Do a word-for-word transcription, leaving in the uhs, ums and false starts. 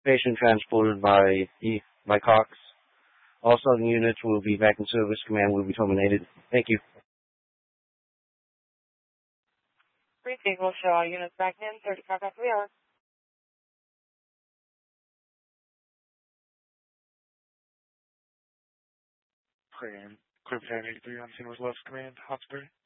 Patient transported by E by Cox. All Southern units will be back in service. Command will be terminated. Thank you. Briefing will show all units back in thirty-five after the hour. Clear, clear plan eighty-three on scene was left command, Hawkesbury.